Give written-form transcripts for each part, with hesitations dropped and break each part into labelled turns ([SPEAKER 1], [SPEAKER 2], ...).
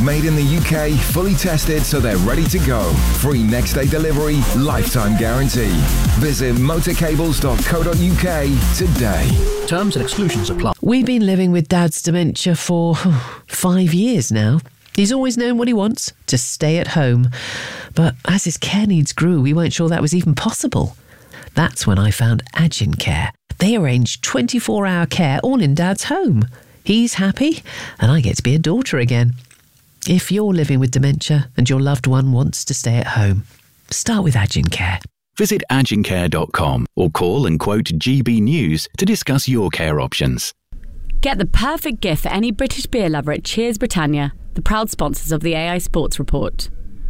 [SPEAKER 1] Made in the UK, fully tested so they're ready to go. Free next day delivery, lifetime guarantee. Visit motorcables.co.uk today.
[SPEAKER 2] Terms and exclusions apply.
[SPEAKER 3] We've been living with Dad's dementia for 5 years now. He's always known what he wants, to stay at home. But as his care needs grew, we weren't sure that was even possible. That's when I found Agin Care. They arrange 24-hour care all in Dad's home. He's happy, and I get to be a daughter again. If you're living with dementia and your loved one wants to stay at home, start with Agin Care.
[SPEAKER 4] Visit agincare.com or call and quote GB News to discuss your care options.
[SPEAKER 5] Get the perfect gift for any British beer lover at Cheers Britannia, the proud sponsors of the AI Sports Report.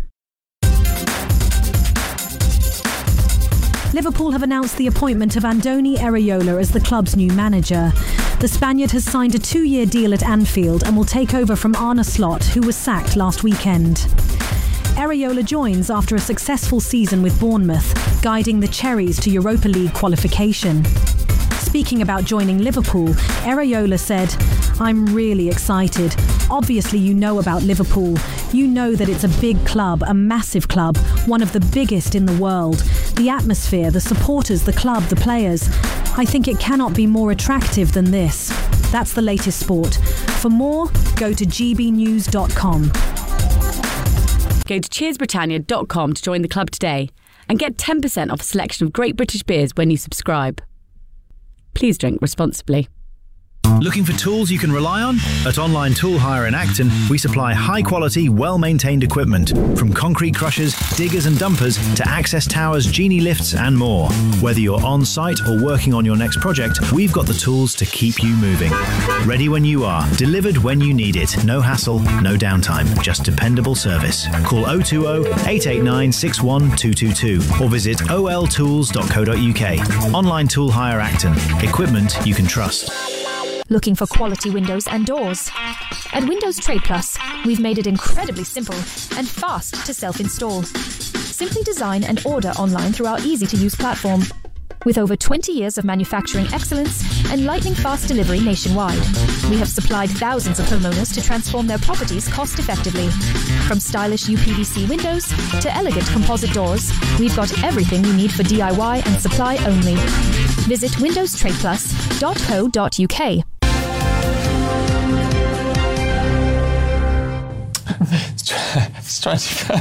[SPEAKER 6] Liverpool have announced the appointment of Andoni Iraola as the club's new manager. The Spaniard has signed a 2-year deal at Anfield and will take over from Arne Slot, who was sacked last weekend. Iraola joins after a successful season with Bournemouth, guiding the Cherries to Europa League qualification. Speaking about joining Liverpool, Iraola said, "I'm really excited. Obviously you know about Liverpool. You know that it's a big club, a massive club, one of the biggest in the world. The atmosphere, the supporters, the club, the players. I think it cannot be more attractive than this." That's the latest sport. For more, go to gbnews.com.
[SPEAKER 5] Go to cheersbritannia.com to join the club today and get 10% off a selection of great British beers when you subscribe. Please drink responsibly.
[SPEAKER 2] Looking for tools you can rely on? At Online Tool Hire in Acton, we supply high-quality, well-maintained equipment, from concrete crushers, diggers and dumpers to access towers, genie lifts and more. Whether you're on-site or working on your next project, we've got the tools to keep you moving. Ready when you are, delivered when you need it. No hassle, no downtime, just dependable service. Call 020-889-61222 or visit oltools.co.uk. Online Tool Hire Acton. Equipment you can trust.
[SPEAKER 7] Looking for quality windows and doors? At Windows Trade Plus, we've made it incredibly simple and fast to self-install. Simply design and order online through our easy-to-use platform. With over 20 years of manufacturing excellence and lightning-fast delivery nationwide, we have supplied thousands of homeowners to transform their properties cost-effectively. From stylish UPVC windows to elegant composite doors, we've got everything you need for DIY and supply only. Visit windowstradeplus.co.uk.
[SPEAKER 8] It's 20.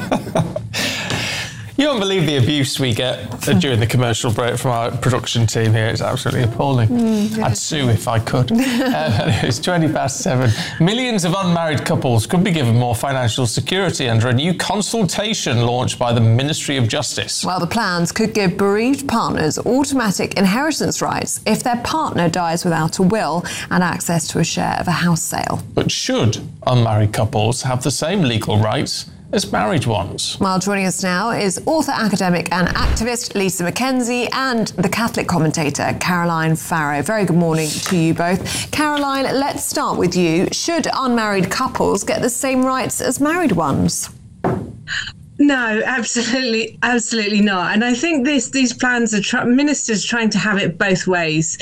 [SPEAKER 8] You won't believe the abuse we get during the commercial break from our production team here. It's absolutely appalling. I'd sue if I could. It's 7:20. Millions of unmarried couples could be given more financial security under a new consultation launched by the Ministry of Justice.
[SPEAKER 9] Well, the plans could give bereaved partners automatic inheritance rights if their partner dies without a will and access to a share of a house sale.
[SPEAKER 8] But should unmarried couples have the same legal rights as married ones?
[SPEAKER 9] Well, joining us now is author, academic and activist Lisa Mackenzie and the Catholic commentator Caroline Farrow. Very good morning to you both. Caroline, let's start with you. Should unmarried couples get the same rights as married ones?
[SPEAKER 10] No, absolutely not. And I think these plans are ministers trying to have it both ways.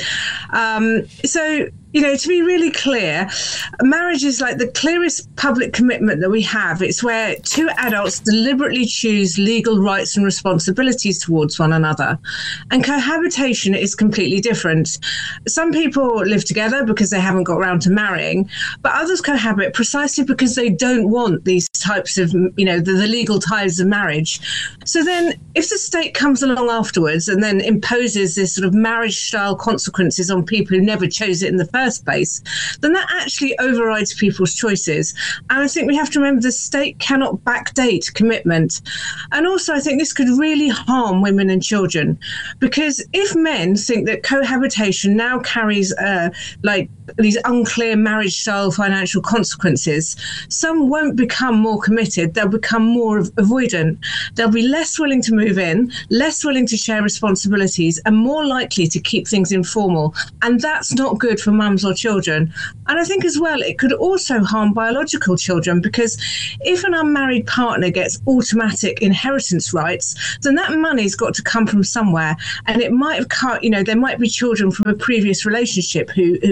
[SPEAKER 10] To be really clear, marriage is like the clearest public commitment that we have. It's where two adults deliberately choose legal rights and responsibilities towards one another. And cohabitation is completely different. Some people live together because they haven't got around to marrying, but others cohabit precisely because they don't want these types of, the legal ties of marriage. So then if the state comes along afterwards and then imposes this sort of marriage-style consequences on people who never chose it in the first place, then that actually overrides people's choices. And I think we have to remember the state cannot backdate commitment. And also I think this could really harm women and children, because if men think that cohabitation now carries these unclear marriage-style financial consequences, some won't become more committed, they'll become more avoidant. They'll be less willing to move in, less willing to share responsibilities, and more likely to keep things informal. And that's not good for mums or children. And I think as well, it could also harm biological children, because if an unmarried partner gets automatic inheritance rights, then that money's got to come from somewhere. And it might have there might be children from a previous relationship who miss out.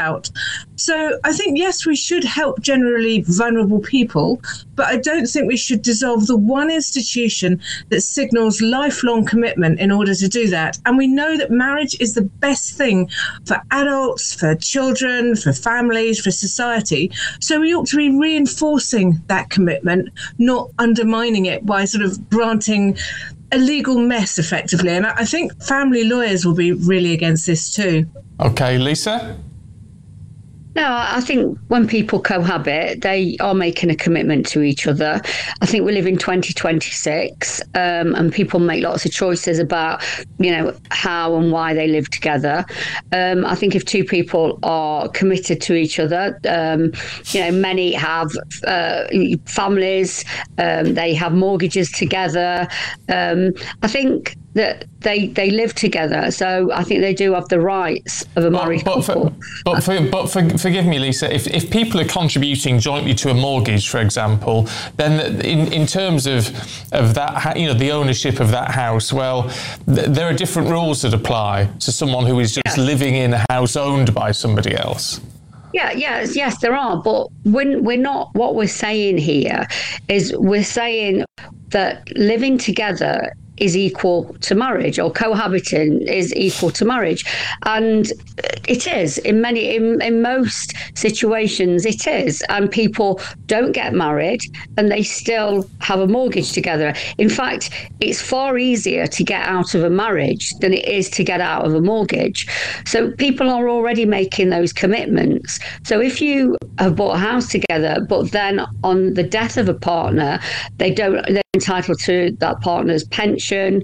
[SPEAKER 10] out. So I think, yes, we should help generally vulnerable people, but I don't think we should dissolve the one institution that signals lifelong commitment in order to do that. And we know that marriage is the best thing for adults, for children, for families, for society. So we ought to be reinforcing that commitment, not undermining it by sort of granting a legal mess, effectively. And I think family lawyers will be really against this too.
[SPEAKER 8] Okay, Lisa?
[SPEAKER 11] No, I think when people cohabit, they are making a commitment to each other. I think we live in 2026, and people make lots of choices about, how and why they live together. I think if two people are committed to each other, many have families, they have mortgages together. I think that they live together, so I think they do have the rights of a married couple.
[SPEAKER 8] But forgive me, Lisa, if people are contributing jointly to a mortgage, for example, then in terms of that, the ownership of that house, well, there are different rules that apply to someone who is just living in a house owned by somebody else.
[SPEAKER 11] Yes, there are. But when we're not, what we're saying here is we're saying that living together is equal to marriage, or cohabiting is equal to marriage, and it is in most situations. It is, and people don't get married and they still have a mortgage together. In fact, it's far easier to get out of a marriage than it is to get out of a mortgage. So people are already making those commitments. So if you have bought a house together, but then on the death of a partner, they're entitled to that partner's pension,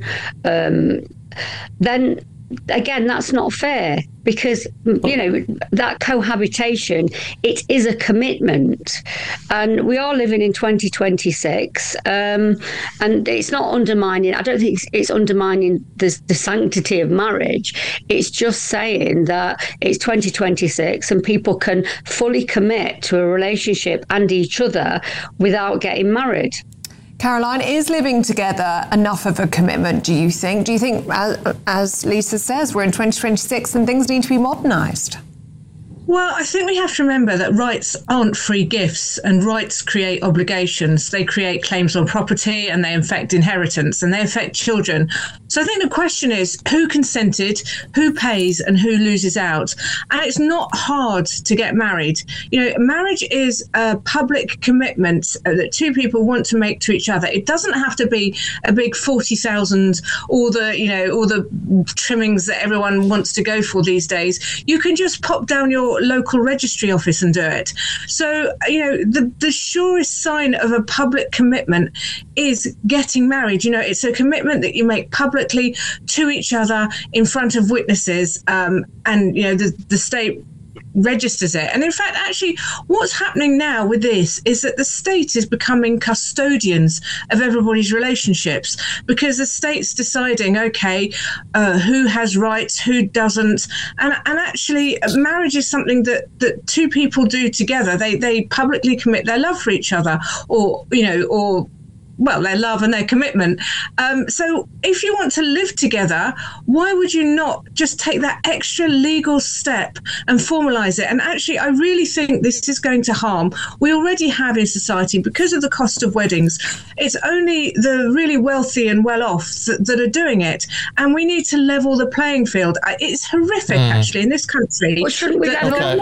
[SPEAKER 11] then again, that's not fair, because that cohabitation, it is a commitment, and we are living in 2026, and it's not undermining. I don't think it's undermining the sanctity of marriage. It's just saying that it's 2026 and people can fully commit to a relationship and each other without getting married.
[SPEAKER 9] Caroline, is living together enough of a commitment, do you think? Do you think, as Lisa says, we're in 2026 and things need to be modernised?
[SPEAKER 10] Well, I think we have to remember that rights aren't free gifts, and rights create obligations. They create claims on property, and they affect inheritance, and they affect children. So I think the question is who consented, who pays, and who loses out. And it's not hard to get married. Marriage is a public commitment that two people want to make to each other. It doesn't have to be a big 40,000, all the trimmings that everyone wants to go for these days. You can just pop down your local registry office and do it. So, the surest sign of a public commitment is getting married. It's a commitment that you make publicly to each other in front of witnesses, and the state registers it. And in fact, actually, what's happening now with this is that the state is becoming custodians of everybody's relationships, because the state's deciding, okay, who has rights, who doesn't. And actually, marriage is something that two people do together. They publicly commit their love for each other, or their love and their commitment. So if you want to live together, why would you not just take that extra legal step and formalise it? And actually, I really think this is going to harm. We already have in society, because of the cost of weddings, it's only the really wealthy and well-off that are doing it. And we need to level the playing field. It's horrific, actually, in this country.
[SPEAKER 11] Well, shouldn't we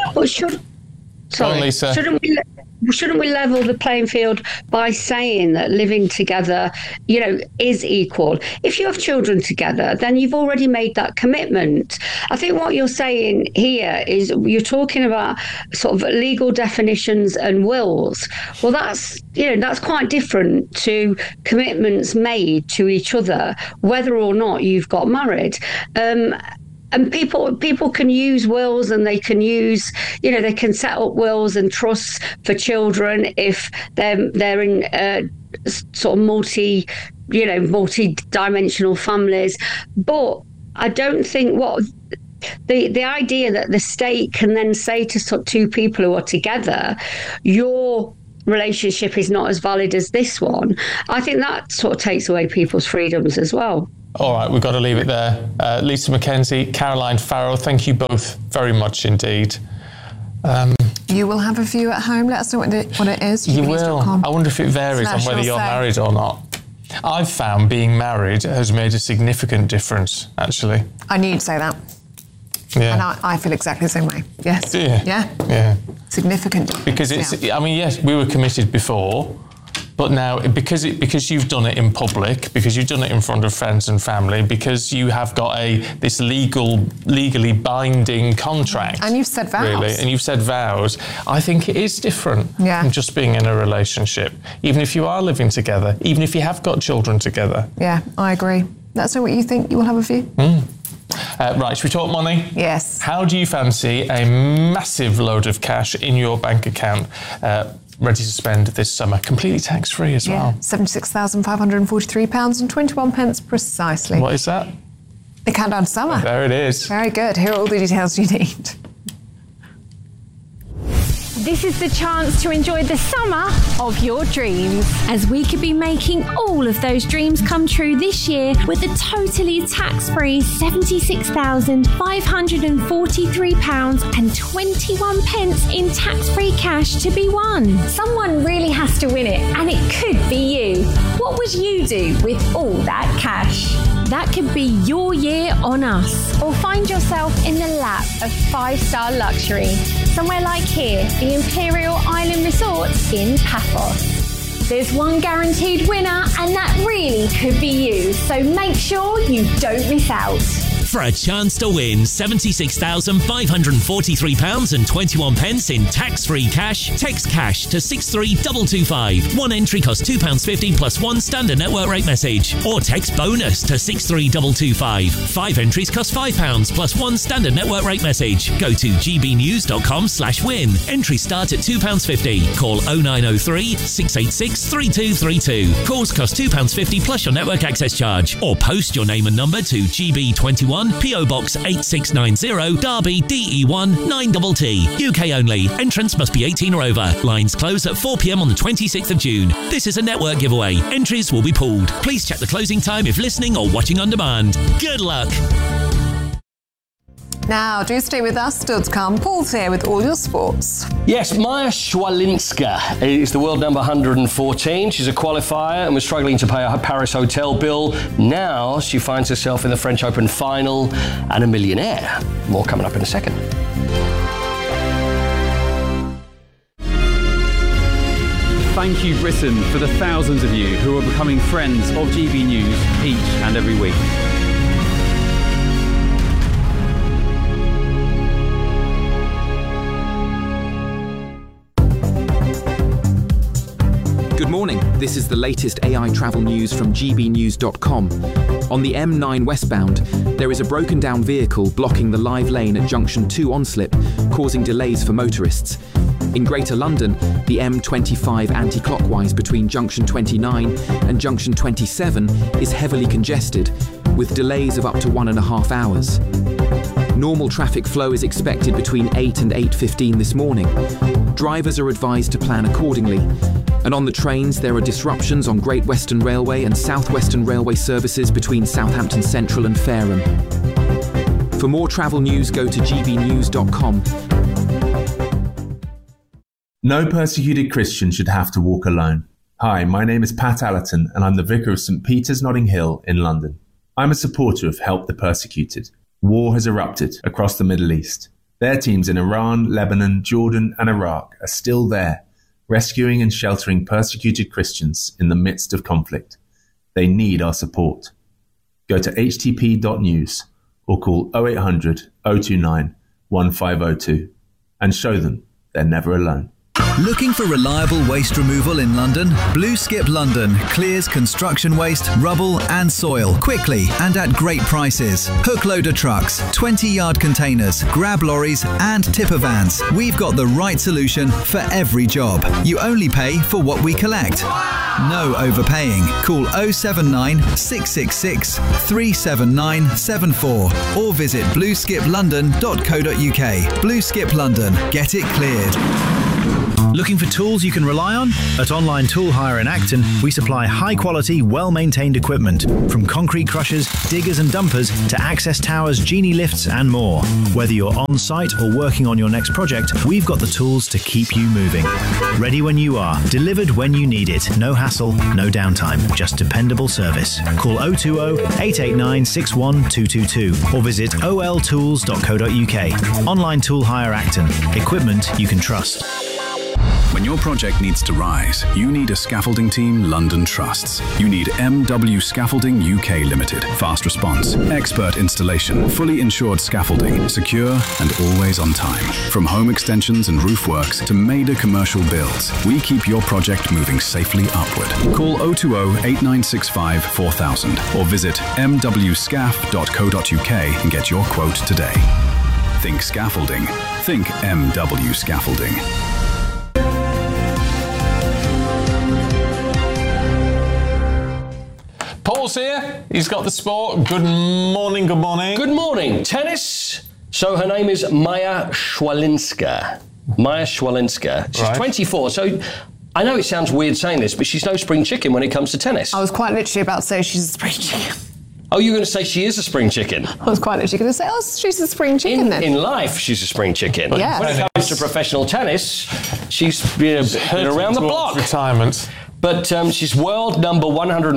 [SPEAKER 11] Shouldn't we level the playing field by saying that living together, is equal? If you have children together, then you've already made that commitment. I think what you're saying here is you're talking about sort of legal definitions and wills. Well, that's quite different to commitments made to each other, whether or not you've got married. And people can use wills, and they can use, they can set up wills and trusts for children if they're in sort of multi-dimensional families. But I don't think the idea that the state can then say to two people who are together, your relationship is not as valid as this one, I think that sort of takes away people's freedoms as well.
[SPEAKER 8] All right, we've got to leave it there. Lisa Mackenzie, Caroline Farrow, thank you both very much indeed.
[SPEAKER 9] You will have a view at home. Let us know what it is.
[SPEAKER 8] You will. I wonder if it varies on whether you're married or not. I've found being married has made a significant difference, actually.
[SPEAKER 9] I knew you'd say that.
[SPEAKER 8] Yeah.
[SPEAKER 9] And I feel exactly the same way. Yes.
[SPEAKER 8] Do you?
[SPEAKER 9] Yeah.
[SPEAKER 8] Yeah.
[SPEAKER 9] Significant.
[SPEAKER 8] Because I mean, yes, we were committed before, but now because you've done it in public, because you've done it in front of friends and family, because you have got this legally binding contract.
[SPEAKER 9] And you've said vows.
[SPEAKER 8] Really, and you've said vows. I think it is different from just being in a relationship. Even if you are living together, even if you have got children together.
[SPEAKER 9] Yeah, I agree. Let us know what you think. You will have a view.
[SPEAKER 8] Right, should we talk money?
[SPEAKER 9] Yes.
[SPEAKER 8] How do you fancy a massive load of cash in your bank account ready to spend this summer, completely tax-free as well?
[SPEAKER 9] £76,543.21 precisely.
[SPEAKER 8] What is that?
[SPEAKER 9] The countdown to summer.
[SPEAKER 8] There it is.
[SPEAKER 9] Very good. Here are all the details you need.
[SPEAKER 12] This is the chance to enjoy the summer of your dreams.
[SPEAKER 13] As we could be making all of those dreams come true this year with a totally tax-free £76,543.21 in tax-free cash to be won.
[SPEAKER 12] Someone really has to win it, and it could be you. What would you do with all that cash?
[SPEAKER 13] That could be your year on us.
[SPEAKER 12] Or find yourself in the lap of 5-star luxury. Somewhere like here, the Imperial Island Resort in Paphos. There's one guaranteed winner, and that really could be you. So make sure you don't miss out.
[SPEAKER 14] For a chance to win £76,543.21 in tax-free cash, text cash to 63225. One entry costs £2.50 plus one standard network rate message. Or text bonus to 63225. 5 entries cost £5 plus one standard network rate message. Go to gbnews.com/win. Entries start at £2.50. Call 0903 686 3232. Calls cost £2.50 plus your network access charge. Or post your name and number to GB21 PO Box 8690 Derby DE1 9TT. UK only. Entrance must be 18 or over. Lines close at 4 p.m. on the 26th of June. This is a network giveaway. Entries will be pooled. Please check the closing time if listening or watching on demand. Good luck.
[SPEAKER 9] Now, do stay with us. Still to come, Paul's here with all your sports.
[SPEAKER 15] Yes, Maya Swalinska is the world number 114. She's a qualifier and was struggling to pay her Paris hotel bill. Now she finds herself in the French Open final and a millionaire. More coming up in a second.
[SPEAKER 16] Thank you, Britain, for the thousands of you who are becoming friends of GB News each and every week.
[SPEAKER 17] Good morning. This is the latest AI travel news from gbnews.com. On the M9 westbound, there is a broken down vehicle blocking the live lane at junction 2 on slip, causing delays for motorists. In Greater London, the M25 anti-clockwise between junction 29 and junction 27 is heavily congested, with delays of up to 1.5 hours. Normal traffic flow is expected between 8 and 8:15 this morning. Drivers are advised to plan accordingly. And on the trains, there are disruptions on Great Western Railway and South Western Railway services between Southampton Central and Fareham. For more travel news, go to gbnews.com.
[SPEAKER 18] No persecuted Christian should have to walk alone. Hi, my name is Pat Allerton, and I'm the Vicar of St Peter's Notting Hill in London. I'm a supporter of Help the Persecuted. War has erupted across the Middle East. Their teams in Iran, Lebanon, Jordan, and Iraq are still there, rescuing and sheltering persecuted Christians in the midst of conflict. They need our support. Go to htp.news or call 0800 029 1502 and show them they're never alone.
[SPEAKER 2] Looking for reliable waste removal in London? Blue Skip London clears construction waste, rubble and soil quickly and at great prices. Hook loader trucks, 20-yard containers, grab lorries and tipper vans. We've got the right solution for every job. You only pay for what we collect. No overpaying. Call 079 666 37974 or visit blueskiplondon.co.uk. Blue Skip London. Get it cleared. Looking for tools you can rely on? At Online Tool Hire in Acton, we supply high-quality, well-maintained equipment, from concrete crushers, diggers and dumpers to access towers, genie lifts and more. Whether you're on-site or working on your next project, we've got the tools to keep you moving. Ready when you are, delivered when you need it. No hassle, no downtime, just dependable service. Call 020 889 61222 or visit oltools.co.uk. Online Tool Hire Acton. Equipment you can trust.
[SPEAKER 19] When your project needs to rise, you need a scaffolding team London trusts. You need MW Scaffolding UK Limited. Fast response, expert installation, fully insured scaffolding, secure and always on time. From home extensions and roof works to major commercial builds, we keep your project moving safely upward. Call 020 8965 4000 or visit mwscaf.co.uk and get your quote today. Think scaffolding. Think MW Scaffolding.
[SPEAKER 8] Paul's here. He's got the sport. Good morning, good morning.
[SPEAKER 15] Good morning. Tennis. So her name is Maja Swialinska. Maja Swialinska. She's 24. So I know it sounds weird saying this, but she's no spring chicken when it comes to tennis.
[SPEAKER 9] I was quite literally about to say she's a spring chicken.
[SPEAKER 15] Oh, you're going to say she is a spring chicken?
[SPEAKER 9] I was quite literally going to say, oh, she's a spring chicken then.
[SPEAKER 15] In life, she's a spring chicken.
[SPEAKER 9] Yeah.
[SPEAKER 15] When it comes to professional tennis, she's been around the block.
[SPEAKER 8] Retirement.
[SPEAKER 15] But she's world number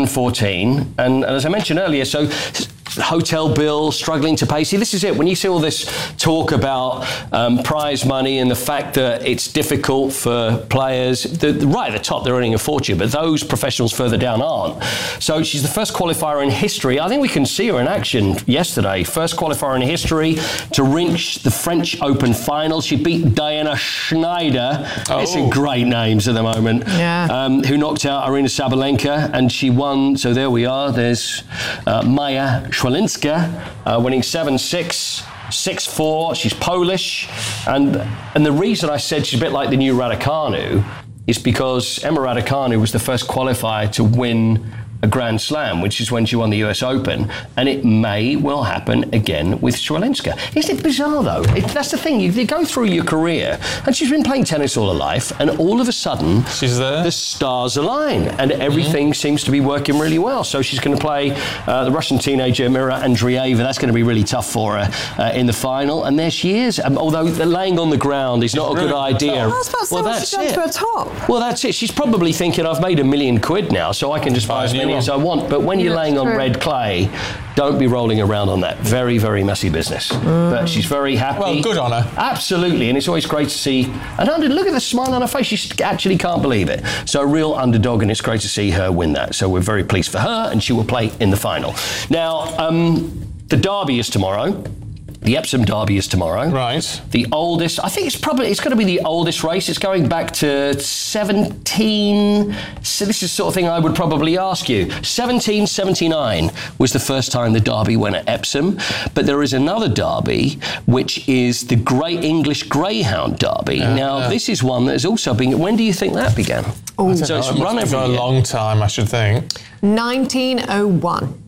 [SPEAKER 15] 114. And as I mentioned earlier, so hotel bill, struggling to pay. See, this is it. When you see all this talk about prize money and the fact that it's difficult for players, right at the top, they're earning a fortune, but those professionals further down aren't. So she's the first qualifier in history. I think we can see her in action yesterday. First qualifier in history to reach the French Open final. She beat Diana Schneider. It's great names at the moment.
[SPEAKER 9] Yeah.
[SPEAKER 15] Who knocked out Aryna Sabalenka, and she won. So there we are. There's Maja Swialinska winning 7-6, 6-4. She's Polish, and the reason I said she's a bit like the new Raducanu is because Emma Raducanu was the first qualifier to win a Grand Slam, which is when she won the US Open, and it may well happen again with Swialinska. Isn't it bizarre, though? That's the thing. You go through your career, and she's been playing tennis all her life, and all of a sudden,
[SPEAKER 8] she's there.
[SPEAKER 15] The stars align, and everything seems to be working really well. So she's going to play the Russian teenager Mira Andreeva. That's going to be really tough for her in the final, and there she is. Although laying on the ground is not a good idea.
[SPEAKER 9] I was about to say,
[SPEAKER 15] that's
[SPEAKER 9] she's
[SPEAKER 15] it.
[SPEAKER 9] to her top.
[SPEAKER 15] Well, that's it. She's probably thinking, I've made £1 million now, so I can just buy as many as I want. But when you're laying on red clay, don't be rolling around on that. Very, very messy business. But she's very happy.
[SPEAKER 8] Well, good on her.
[SPEAKER 15] Absolutely. And it's always great to see. And look at the smile on her face. She actually can't believe it. So a real underdog, and it's great to see her win that. So we're very pleased for her, and she will play in the final. Now, the derby is tomorrow. The Epsom Derby is tomorrow.
[SPEAKER 8] Right.
[SPEAKER 15] The oldest, I think it's going to be the oldest race. It's going back to 17. So this is the sort of thing I would probably ask you. 1779 was the first time the Derby went at Epsom. But there is another Derby, which is the Great English Greyhound Derby. Now, this is one that has also been. When do you think that began?
[SPEAKER 8] So it's run every year. A long time, I should think.
[SPEAKER 9] 1901.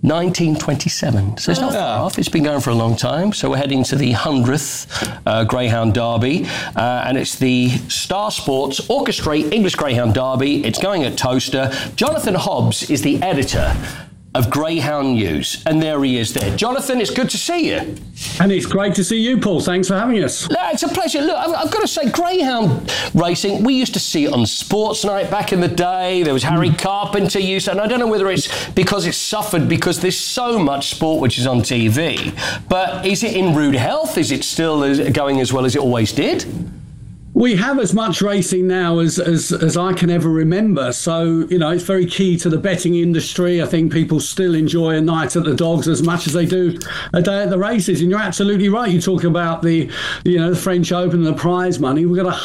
[SPEAKER 15] 1927. So it's not far off. It's been going for a long time. So we're heading to the 100th Greyhound Derby. And it's the Star Sports Orchestrate English Greyhound Derby. It's going at Towcester. Jonathan Hobbs is the editor of Greyhound News. And there he is there. Jonathan, it's good to see you.
[SPEAKER 20] And it's great to see you, Paul. Thanks for having us.
[SPEAKER 15] It's a pleasure. Look, I've got to say, Greyhound racing, we used to see it on Sports Night back in the day. There was Harry Carpenter used to, and I don't know whether it's because it's suffered because there's so much sport which is on TV. But is it in rude health? Is it still going as well as it always did?
[SPEAKER 20] We have as much racing now as I can ever remember. So, it's very key to the betting industry. I think people still enjoy a night at the Dogs as much as they do a day at the races. And you're absolutely right. You talk about the French Open and the prize money. We've got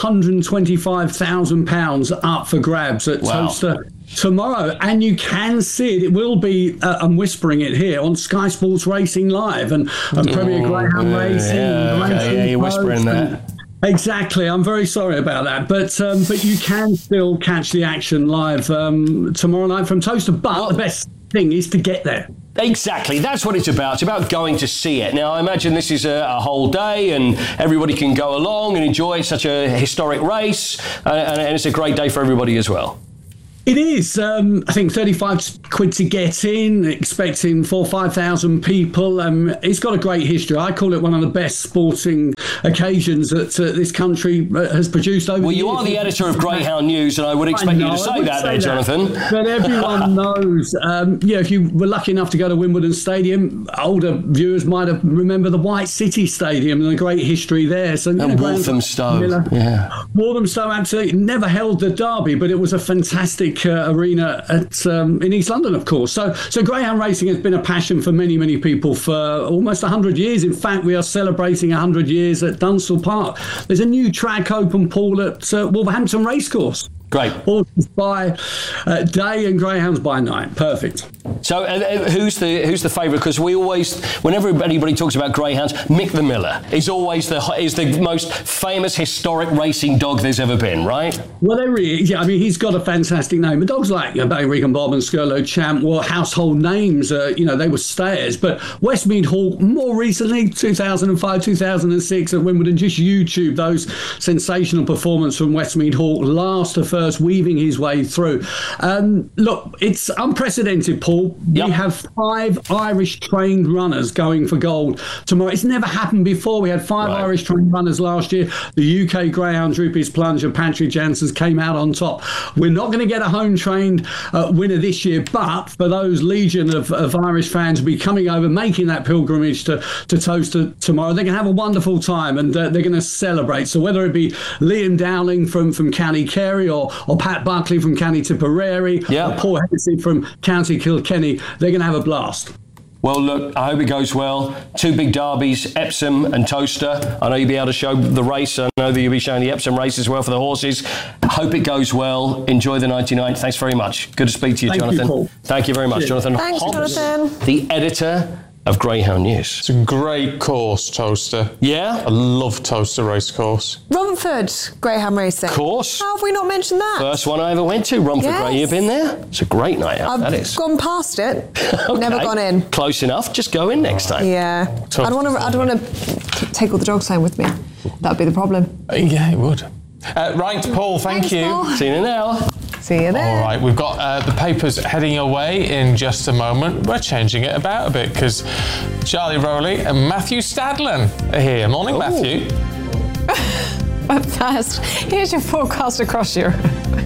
[SPEAKER 20] £125,000 up for grabs at Towcester tomorrow, and you can see it. It will be, I'm whispering it here, on Sky Sports Racing Live and Premier Greyhound Racing.
[SPEAKER 15] Yeah, you're whispering that.
[SPEAKER 20] Exactly. I'm very sorry about that. But you can still catch the action live tomorrow night from Towcester. But the best thing is to get there.
[SPEAKER 15] Exactly, that's what it's about. It's about going to see it. Now, I imagine this is a whole day and everybody can go along and enjoy such a historic race, and it's a great day for everybody as well.
[SPEAKER 20] It is. I think 35 quid to get in, expecting 4,000 or 5,000 people. It's got a great history. I call it one of the best sporting occasions that this country has produced over the years.
[SPEAKER 15] Well, you are the editor of Greyhound News, and I would expect you to say that there, Jonathan.
[SPEAKER 20] But everyone knows. If you were lucky enough to go to Wimbledon Stadium, older viewers might have remember the White City Stadium and the great history there. So,
[SPEAKER 15] and Walthamstow.
[SPEAKER 20] Walthamstow absolutely never held the derby, but it was a fantastic arena in East London, of course. So greyhound racing has been a passion for many, many people for almost 100 years. In fact, we are celebrating 100 years at Dunstall Park. There's a new track open, Paul, at Wolverhampton Racecourse.
[SPEAKER 15] Great.
[SPEAKER 20] Horses by day and greyhounds by night. Perfect.
[SPEAKER 15] So who's the favourite? Because we always, whenever anybody talks about greyhounds, Mick the Miller is always the most famous historic racing dog there's ever been, right?
[SPEAKER 20] Well, there he is. Yeah, I mean, he's got a fantastic name. And dogs like Bayrick and Bob and Skirlow Champ were household names. They were stayers. But Westmead Hall, more recently, 2005, 2006 at Wimbledon, just YouTube those sensational performances from Westmead Hall, last to first, weaving his way through. Look, it's unprecedented, Paul. Yep. We have 5 Irish trained runners going for gold tomorrow. It's never happened before. We had 5 Irish trained runners last year. The UK greyhound Droopy's Plunger, Patrick Janssens, came out on top. We're not going to get a home trained winner this year, but for those legion of Irish fans who will be coming over, making that pilgrimage to Towcester tomorrow, they're going to have a wonderful time, and they're going to celebrate. So whether it be Liam Dowling from County Kerry or Pat Buckley from County Tipperary, or Paul Hennessy from County Kilkenny, they're going to have a blast.
[SPEAKER 15] Well, look, I hope it goes well. 2 big derbies, Epsom and Towcester. I know you'll be able to show the race. I know that you'll be showing the Epsom race as well for the horses. Hope it goes well. Enjoy the 99. Thanks very much. Good to speak to you, Jonathan.
[SPEAKER 20] You, Paul.
[SPEAKER 15] Thank you very much, Jonathan.
[SPEAKER 9] Thanks,
[SPEAKER 15] Hobbs,
[SPEAKER 9] Jonathan.
[SPEAKER 15] the editor of Greyhound News.
[SPEAKER 8] It's a great course, Towcester.
[SPEAKER 15] Yeah?
[SPEAKER 8] I love Towcester Racecourse.
[SPEAKER 9] Romford Greyhound Racing.
[SPEAKER 15] Of course.
[SPEAKER 9] How have we not mentioned that?
[SPEAKER 15] First one I ever went to, Romford
[SPEAKER 9] Yes.
[SPEAKER 15] Grey. You've been there? It's a great night out, that is.
[SPEAKER 9] I've gone past it.
[SPEAKER 15] Okay.
[SPEAKER 9] Never gone in.
[SPEAKER 15] Close enough. Just go in next time.
[SPEAKER 9] Yeah. I don't want to take all the dogs home with me. That'd be the problem.
[SPEAKER 8] Yeah, it would. Right, Paul, thank you.
[SPEAKER 9] Paul.
[SPEAKER 15] See you now.
[SPEAKER 9] See you there.
[SPEAKER 8] All right, we've got the papers heading away in just a moment. We're changing it about a bit because Charlie Rowley and Matthew Stadlen are here. Morning, Matthew.
[SPEAKER 9] But first, here's your forecast across Europe.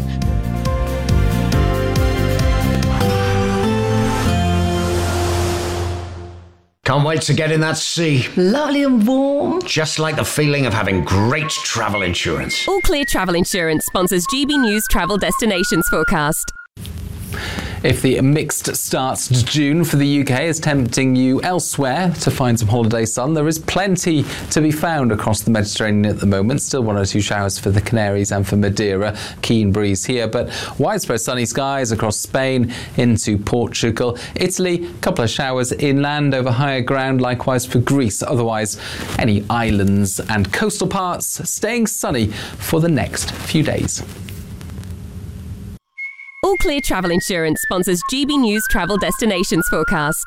[SPEAKER 21] Can't wait to get in that sea.
[SPEAKER 22] Lovely and warm.
[SPEAKER 21] Just like the feeling of having great travel insurance.
[SPEAKER 23] All Clear Travel Insurance sponsors GB News Travel Destinations Forecast.
[SPEAKER 24] If the mixed start to June for the UK is tempting you elsewhere to find some holiday sun, there is plenty to be found across the Mediterranean at the moment. Still 1 or 2 showers for the Canaries and for Madeira. Keen breeze here, but widespread sunny skies across Spain into Portugal. Italy, a couple of showers inland over higher ground, likewise for Greece. Otherwise, any islands and coastal parts staying sunny for the next few days.
[SPEAKER 23] All Clear Travel Insurance sponsors GB News Travel Destinations Forecast.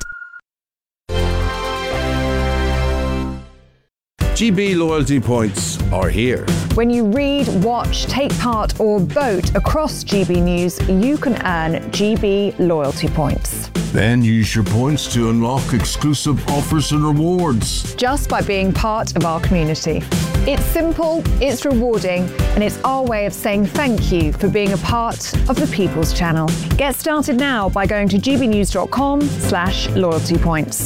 [SPEAKER 25] GB loyalty points are here.
[SPEAKER 9] When you read, watch, take part or vote across GB News, you can earn GB loyalty points.
[SPEAKER 25] Then use your points to unlock exclusive offers and rewards.
[SPEAKER 9] Just by being part of our community. It's simple, it's rewarding, and it's our way of saying thank you for being a part of the People's Channel. Get started now by going to gbnews.com/loyalty points.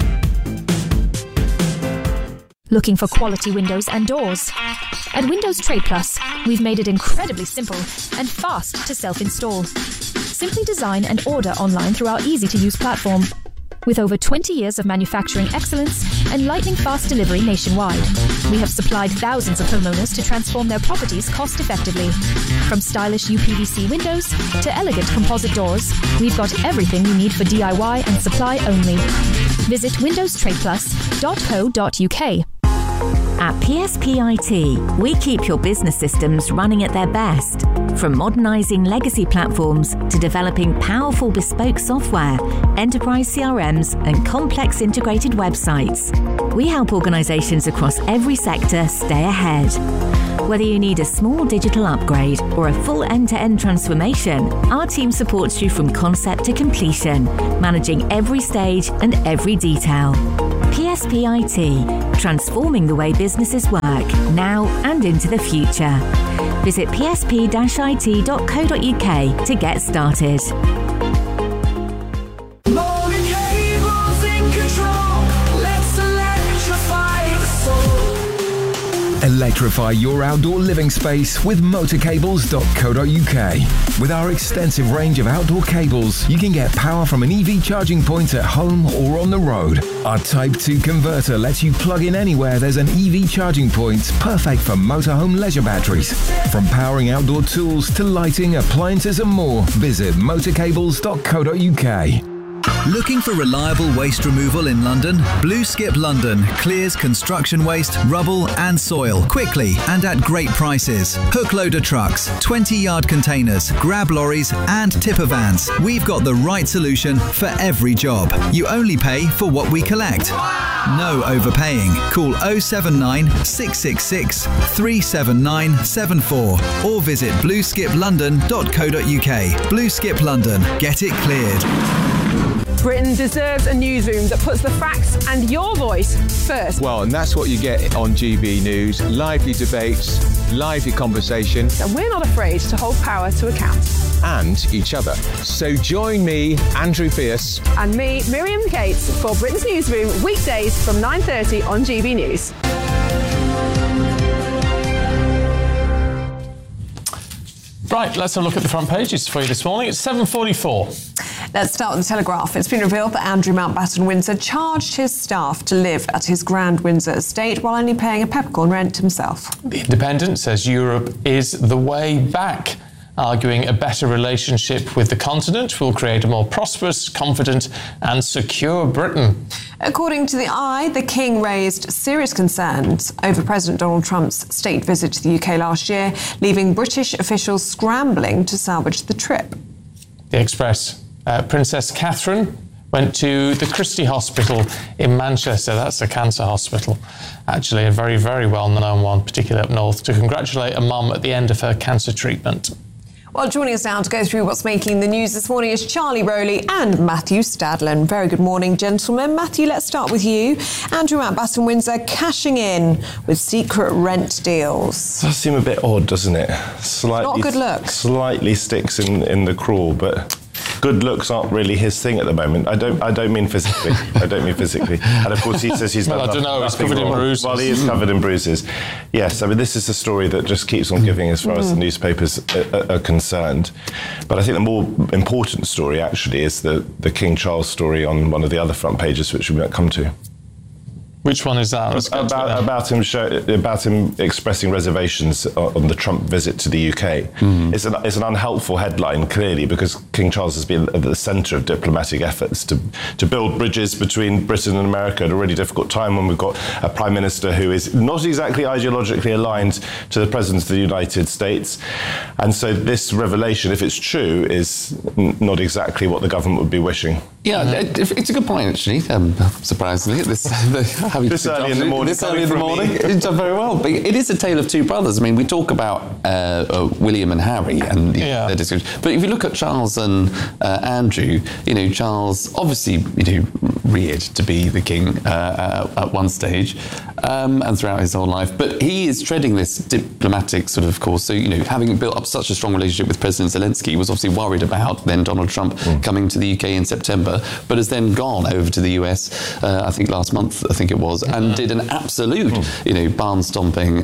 [SPEAKER 7] Looking for quality windows and doors? At Windows Trade Plus, we've made it incredibly simple and fast to self-install. Simply design and order online through our easy-to-use platform. With over 20 years of manufacturing excellence and lightning-fast delivery nationwide, we have supplied thousands of homeowners to transform their properties cost-effectively. From stylish UPVC windows to elegant composite doors, we've got everything you need for DIY and supply only. Visit windowstradeplus.co.uk.
[SPEAKER 1] At PSP IT, we keep your business systems running at their best. From modernising legacy platforms to developing powerful bespoke software, enterprise CRMs and complex integrated websites, we help organisations across every sector stay ahead. Whether you need a small digital upgrade or a full end-to-end transformation, our team supports you from concept to completion, managing every stage and every detail. PSP IT, transforming the way businesses work now and into the future. Visit psp-it.co.uk to get started.
[SPEAKER 3] Electrify your outdoor living space with motorcables.co.uk. With our extensive range of outdoor cables, you can get power from an EV charging point at home or on the road. Our Type 2 converter lets you plug in anywhere there's an EV charging point, perfect for motorhome leisure batteries. From powering outdoor tools to lighting, appliances and more, visit motorcables.co.uk.
[SPEAKER 4] Looking for reliable waste removal in London? Blue Skip London clears construction waste, rubble and soil quickly and at great prices. Hook loader trucks, 20-yard containers, grab lorries and tipper vans. We've got the right solution for every job. You only pay for what we collect. No overpaying. Call 079 666 37974 or visit blueskiplondon.co.uk. Blue Skip London. Get it cleared.
[SPEAKER 6] Britain deserves a newsroom that puts the facts and your voice first.
[SPEAKER 22] Well, and that's what you get on GB News. Lively debates, lively conversation.
[SPEAKER 6] And we're not afraid to hold power to account.
[SPEAKER 22] And each other. So join me, Andrew Pierce.
[SPEAKER 6] And me, Miriam Cates, for Britain's Newsroom, weekdays from 9:30 on GB News.
[SPEAKER 8] Right, let's have a look at the front pages for you this morning. It's 7:44.
[SPEAKER 9] Let's start with the Telegraph. It's been revealed that Andrew Mountbatten Windsor charged his staff to live at his Grand Windsor estate while only paying a peppercorn rent himself.
[SPEAKER 8] The Independent says Europe is the way back, arguing a better relationship with the continent will create a more prosperous, confident and secure Britain.
[SPEAKER 9] According to the Eye, the King raised serious concerns over President Donald Trump's state visit to the UK last year, leaving British officials scrambling to salvage the trip.
[SPEAKER 8] The Express. Princess Catherine went to the Christie Hospital in Manchester. That's a cancer hospital, actually a very, very well-known one, particularly up north, to congratulate a mum at the end of her cancer treatment.
[SPEAKER 9] Well, joining us now to go through what's making the news this morning is Charlie Rowley and Matthew Stadlen. Very good morning, gentlemen. Matthew, let's start with you. Andrew Mountbatten Windsor cashing in with secret rent deals.
[SPEAKER 26] Does seem a bit odd, doesn't it?
[SPEAKER 9] Not a good look.
[SPEAKER 26] Slightly sticks in the craw, but good looks aren't really his thing at the moment. I don't mean physically. And of course he says he's
[SPEAKER 8] well, I don't know, he's covered in bruises.
[SPEAKER 26] Well, he is covered in bruises. Yes, I mean this is a story that just keeps on giving as far as the newspapers are concerned. But I think the more important story actually is the King Charles story on one of the other front pages, which we might come to.
[SPEAKER 8] Which one is that?
[SPEAKER 26] About him expressing reservations on the Trump visit to the UK. It's an unhelpful headline, clearly, because King Charles has been at the centre of diplomatic efforts to build bridges between Britain and America at a really difficult time when we've got a Prime Minister who is not exactly ideologically aligned to the President of the United States. And so this revelation, if it's true, is not exactly what the government would be wishing.
[SPEAKER 27] Yeah, it's a good point, actually, surprisingly. This early in the morning. This early in the morning. It's done very well. But it is a tale of two brothers. I mean, we talk about William and Harry and their discussion. But if you look at Charles and Andrew, Charles obviously, reared to be the king at one stage and throughout his whole life. But he is treading this diplomatic sort of course. So, having built up such a strong relationship with President Zelensky, he was obviously worried about then Donald Trump coming to the UK in September, but has then gone over to the US, I think last month, it was, and did an absolute, barn-stomping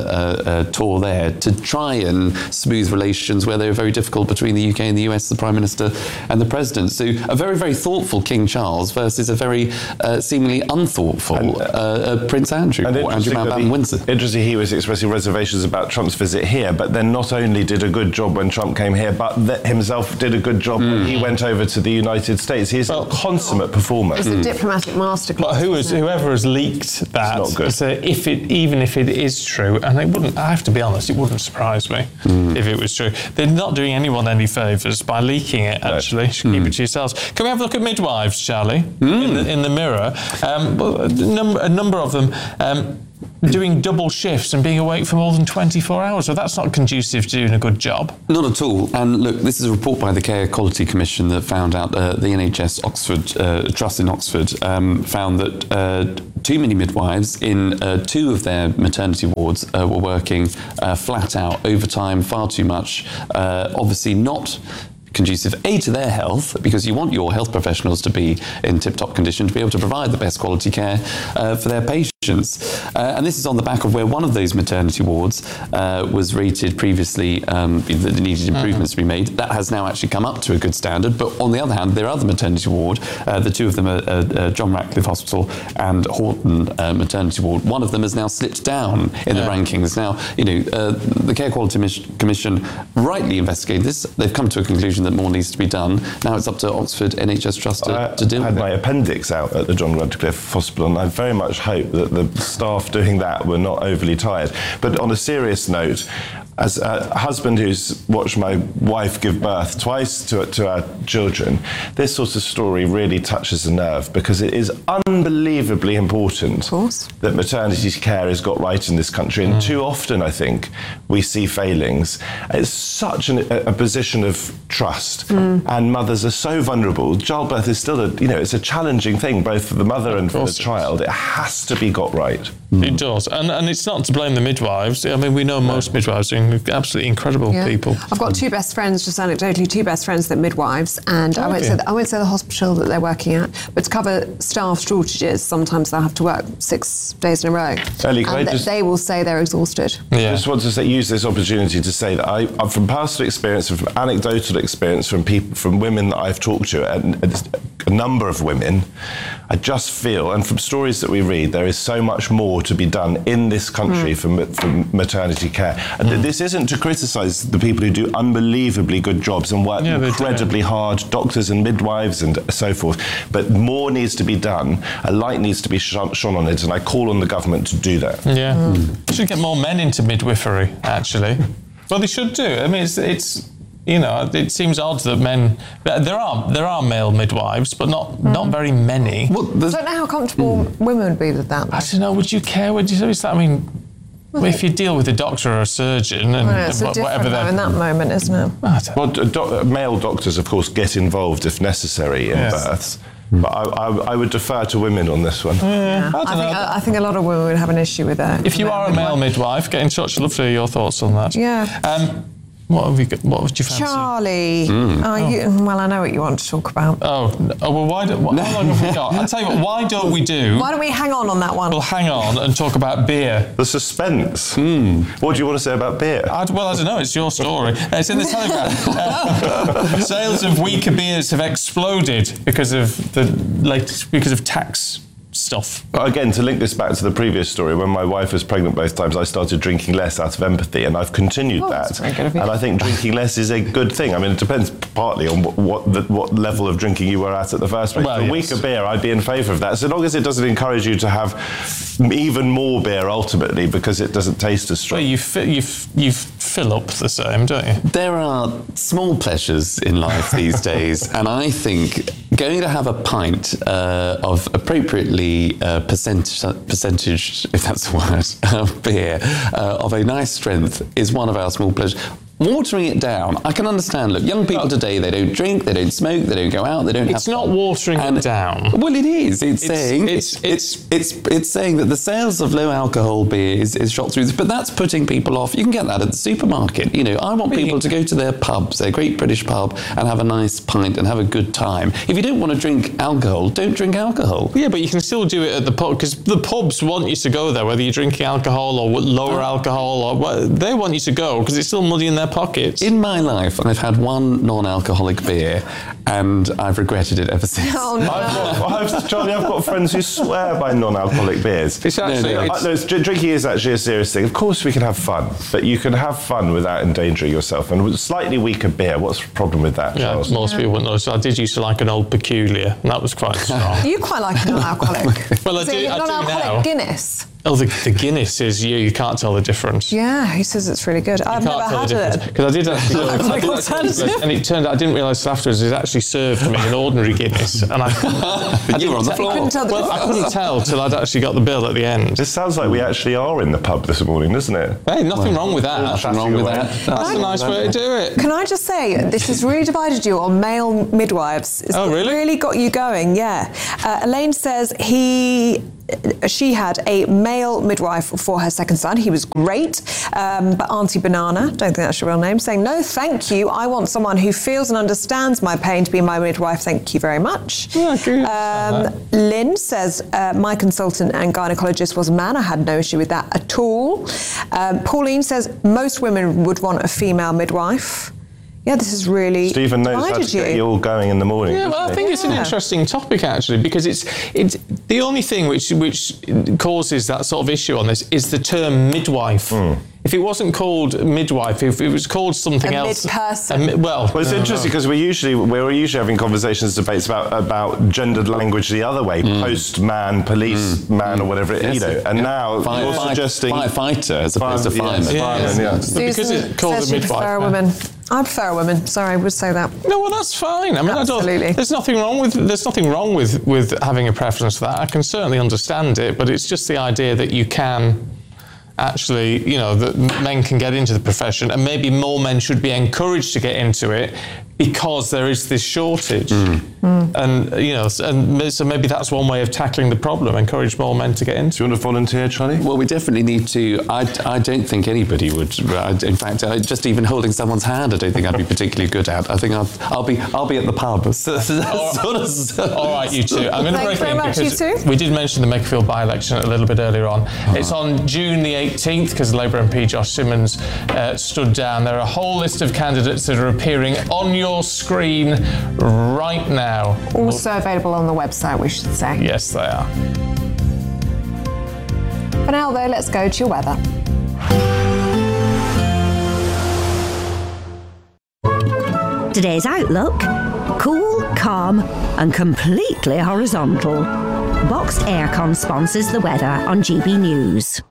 [SPEAKER 27] tour there to try and smooth relations where they were very difficult between the UK and the US, the Prime Minister and the President. So a very, very thoughtful King Charles versus a very seemingly unthoughtful Prince Andrew, or Andrew Mountbatten Windsor.
[SPEAKER 26] Interesting, he was expressing reservations about Trump's visit here, but then not only did a good job when Trump came here, but himself did a good job when he went over to the United States. He's a consummate performer.
[SPEAKER 9] It's a diplomatic masterclass.
[SPEAKER 8] But whoever has leaked that,
[SPEAKER 26] not good.
[SPEAKER 8] So even if it is true, and I have to be honest, it wouldn't surprise me if it was true. They're not doing anyone any favours by leaking it, actually. You should keep it to yourselves. Can we have a look at midwives, Charlie, in the Mirror? A number of them doing double shifts and being awake for more than 24 hours. So that's not conducive to doing a good job.
[SPEAKER 27] Not at all. And look, this is a report by the Care Quality Commission that found out the NHS Oxford Trust in Oxford found that too many midwives in 2 of their maternity wards were working flat out, overtime, far too much, obviously not conducive, to their health, because you want your health professionals to be in tip-top condition to be able to provide the best quality care for their patients. And this is on the back of where one of those maternity wards was rated previously that needed improvements to be made. That has now actually come up to a good standard. But on the other hand, their other maternity ward, the 2 of them are John Ratcliffe Hospital and Horton Maternity Ward. One of them has now slipped down in the rankings. Now, the Care Quality Commission rightly investigated this. They've come to a conclusion that more needs to be done. Now it's up to Oxford NHS Trust to deal with it. I had
[SPEAKER 26] my appendix out at the John Ratcliffe Hospital, and I very much hope that the staff doing that were not overly tired. But on a serious note, as a husband who's watched my wife give birth twice to our children, this sort of story really touches a nerve, because it is unbelievably important that maternity care is got right in this country. And too often, I think, we see failings. It's such a position of trust, and mothers are so vulnerable. Childbirth is still it's a challenging thing, both for the mother and for the child. It has to be got right.
[SPEAKER 8] It does, and it's not to blame the midwives. I mean, we know most midwives are absolutely incredible people.
[SPEAKER 9] I've got 2 best friends, just anecdotally, 2 best friends that are midwives, and I won't say the hospital that they're working at, but to cover staff shortages, sometimes they'll have to work 6 days in a row.
[SPEAKER 26] Ellie,
[SPEAKER 9] they will say they're exhausted.
[SPEAKER 26] I just want to use this opportunity to say that I from personal experience and from anecdotal experience from women that I've talked to, and a number of women, I just feel, and from stories that we read, there is so much more to be done in this country for maternity care. And this isn't to criticise the people who do unbelievably good jobs and work incredibly hard, doctors and midwives and so forth, but more needs to be done. A light needs to be shone on it, and I call on the government to do that.
[SPEAKER 8] Yeah. We should get more men into midwifery, actually. Well, they should do. I mean, it's it seems odd that men. There are male midwives, but not very many.
[SPEAKER 9] I don't know how comfortable women would be with that.
[SPEAKER 8] I don't know. Would you care? Would you? I mean, if you deal with a doctor or a surgeon and whatever they're
[SPEAKER 9] in that moment, isn't it?
[SPEAKER 26] Well, male doctors, of course, get involved if necessary in births. But I would defer to women on this one.
[SPEAKER 8] Yeah.
[SPEAKER 9] I think a lot of women would have an issue with that.
[SPEAKER 8] If you are a male midwife, get in touch. I'd love to hear your thoughts on that.
[SPEAKER 9] Yeah.
[SPEAKER 8] What would you fancy?
[SPEAKER 9] Charlie. Well, I know what you want to talk about.
[SPEAKER 8] Well, how long have we got? I'll tell you what, why don't we
[SPEAKER 9] hang on that one?
[SPEAKER 8] We'll hang on and talk about beer.
[SPEAKER 26] The suspense. What do you want to say about beer?
[SPEAKER 8] I don't know, it's your story. It's in the Telegraph. Sales of weaker beers have exploded because of tax stuff.
[SPEAKER 26] But again, to link this back to the previous story, when my wife was pregnant both times, I started drinking less out of empathy, and I've continued that.
[SPEAKER 9] That's very good of you.
[SPEAKER 26] And I think drinking less is a good thing. I mean, it depends partly on what level of drinking you were at the first place. For weaker beer, I'd be in favour of that, so long as it doesn't encourage you to have even more beer ultimately, because it doesn't taste as strong.
[SPEAKER 8] Well, you fill up the same, don't you?
[SPEAKER 27] There are small pleasures in life these days, and I think going to have a pint of appropriately percentage, if that's a word, of beer of a nice strength is one of our small pleasures. Watering it down, I can understand. Look, young people today, they don't drink, they don't smoke, they don't go out, they don't.
[SPEAKER 8] It's not watering it down.
[SPEAKER 27] Well, it is. It's saying that the sales of low alcohol beer is shot through. But that's putting people off. You can get that at the supermarket. I want people to go to their pubs, their Great British pub, and have a nice pint and have a good time. If you don't want to drink alcohol, don't drink alcohol.
[SPEAKER 8] Yeah, but you can still do it at the pub, because the pubs want you to go there, whether you're drinking alcohol or lower alcohol, or they want you to go because it's still muddy in their pockets.
[SPEAKER 27] In my life, I've had one non-alcoholic beer, and I've regretted it ever since.
[SPEAKER 9] Oh, no.
[SPEAKER 26] Charlie, I've got friends who swear by non-alcoholic beers.
[SPEAKER 8] It's actually...
[SPEAKER 26] Drinking is actually a serious thing. Of course we can have fun, but you can have fun without endangering yourself. And with slightly weaker beer, what's the problem with that, Charles?
[SPEAKER 8] Most people wouldn't know. So I did used to like an Old Peculiar, and that was quite strong.
[SPEAKER 9] You quite like a non-alcoholic.
[SPEAKER 8] Well, I do now.
[SPEAKER 9] Guinness.
[SPEAKER 8] Oh, the Guinness is you can't tell the difference.
[SPEAKER 9] Yeah, he says it's really good. I've never had it.
[SPEAKER 8] Because I did actually, and it turned out I didn't realise afterwards it actually served me an ordinary Guinness, and
[SPEAKER 27] you were on the floor.
[SPEAKER 8] I couldn't tell till I'd actually got the bill at the end.
[SPEAKER 26] This sounds like we actually are in the pub this morning, doesn't it?
[SPEAKER 8] Hey, nothing wrong with that.
[SPEAKER 27] Nothing wrong with that.
[SPEAKER 8] That's a nice way to do it.
[SPEAKER 9] Can I just say, this has really divided you on male midwives. It's really got you going, yeah. Elaine says she had a male midwife for her second son. He was great. But Auntie Banana, don't think that's your real name, saying, no, thank you. I want someone who feels and understands my pain to be my midwife. Thank you very much. Lynn says, my consultant and gynecologist was a man. I had no issue with that at all. Pauline says, most women would want a female midwife. Yeah, this is really
[SPEAKER 26] Stephen knows how to get you all going in the morning.
[SPEAKER 8] Yeah, well, I think it's an interesting topic actually, because it's the only thing which causes that sort of issue on this is the term midwife. If it wasn't called midwife, if it was called something else,
[SPEAKER 9] mid-person.
[SPEAKER 26] Well, it's interesting because we're usually having conversations, debates about gendered language the other way, post-man, policeman, or whatever it is, and now you're suggesting
[SPEAKER 27] firefighter as opposed to fireman.
[SPEAKER 8] Because it's called a midwife.
[SPEAKER 9] I prefer a woman. Sorry, I would say that.
[SPEAKER 8] No, well, that's fine. I mean, there's nothing wrong with having a preference for that. I can certainly understand it, but it's just the idea that you can actually, that men can get into the profession, and maybe more men should be encouraged to get into it because there is this shortage. And, so maybe that's one way of tackling the problem, encourage more men to get into it.
[SPEAKER 26] Do you want to volunteer, Charlie?
[SPEAKER 27] Well, we definitely need to. I don't think anybody would. In fact, just even holding someone's hand, I don't think I'd be particularly good at. I think I'll be at the pub.
[SPEAKER 8] All right, you two. I'm going to break in because we did mention the Makerfield by-election a little bit earlier on. It's on June the 18th because Labour MP Josh Simmons stood down. There are a whole list of candidates that are appearing on your screen right now.
[SPEAKER 9] Also available on the website, we should say.
[SPEAKER 8] Yes, they are.
[SPEAKER 9] For now, though, let's go to your weather.
[SPEAKER 1] Today's outlook: cool, calm and completely horizontal. Boxed Aircon sponsors the weather on GB News.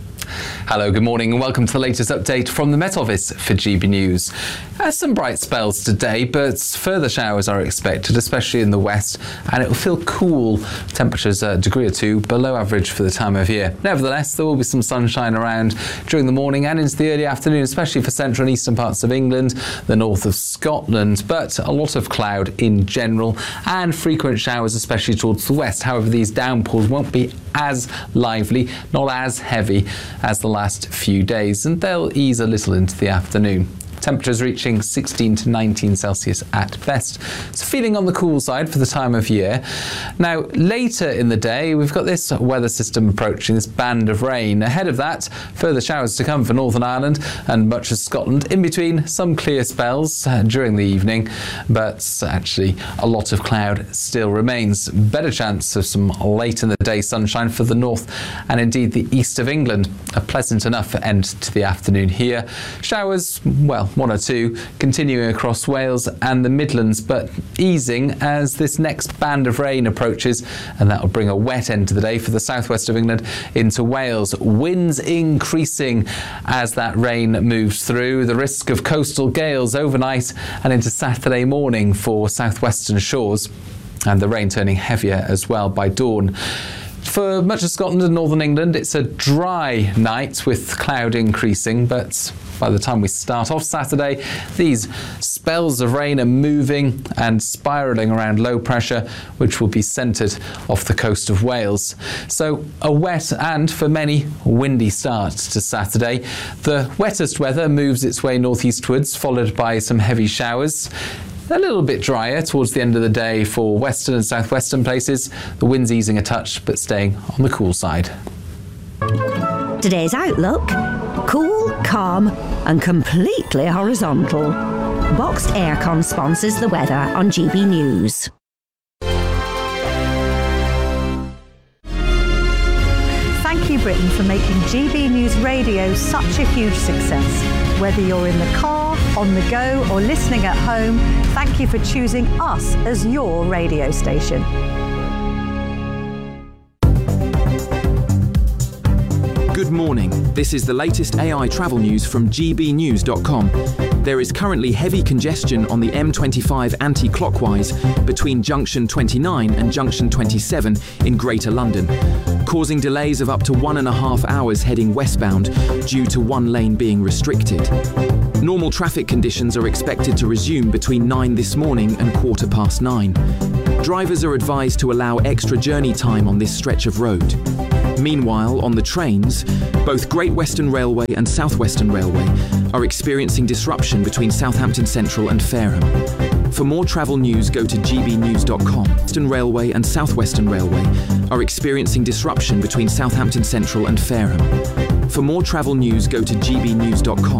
[SPEAKER 24] Hello, good morning and welcome to the latest update from the Met Office for GB News. Some bright spells today, but further showers are expected, especially in the west, and it will feel cool. Temperatures a degree or two below average for the time of year. Nevertheless, there will be some sunshine around during the morning and into the early afternoon, especially for central and eastern parts of England, the north of Scotland, but a lot of cloud in general and frequent showers, especially towards the west. However, these downpours won't be as lively, not as heavy as the last few days, and they'll ease a little into the afternoon. Temperatures reaching 16 to 19 Celsius at best. It's feeling on the cool side for the time of year. Now, later in the day, we've got this weather system approaching, this band of rain. Ahead of that, further showers to come for Northern Ireland and much of Scotland. In between, some clear spells during the evening, but actually a lot of cloud still remains. Better chance of some late in the day sunshine for the north and indeed the east of England. A pleasant enough end to the afternoon here. Showers, well, one or two, continuing across Wales and the Midlands, but easing as this next band of rain approaches, and that will bring a wet end to the day for the southwest of England into Wales. Winds increasing as that rain moves through. The risk of coastal gales overnight and into Saturday morning for southwestern shores, and the rain turning heavier as well by dawn. For much of Scotland and northern England, it's a dry night with cloud increasing, but by the time we start off Saturday, these spells of rain are moving and spiralling around low pressure, which will be centred off the coast of Wales. So a wet and, for many, windy start to Saturday. The wettest weather moves its way northeastwards, followed by some heavy showers. A little bit drier towards the end of the day for western and southwestern places. The wind's easing a touch, but staying on the cool side.
[SPEAKER 1] Today's outlook: cool, calm
[SPEAKER 5] and completely horizontal. Boxed Aircon sponsors the weather on GB News.
[SPEAKER 10] Thank you, Britain, for making GB News Radio such a huge success. Whether you're in the car, on the go, or listening at home, thank you for choosing us as your radio station.
[SPEAKER 17] Good morning. This is the latest AI travel news from gbnews.com. There is currently heavy congestion on the M25 anti-clockwise between junction 29 and junction 27 in Greater London, causing delays of up to 1.5 hours heading westbound due to one lane being restricted. Normal traffic conditions are expected to resume between 9 this morning and 9:15. Drivers are advised to allow extra journey time on this stretch of road. Meanwhile, on the trains, both Great Western Railway and South Western Railway are experiencing disruption between Southampton Central and Fareham. For more travel news, go to gbnews.com. Western Railway and South Western Railway are experiencing disruption between Southampton Central and Fareham. For more travel news, go to gbnews.com.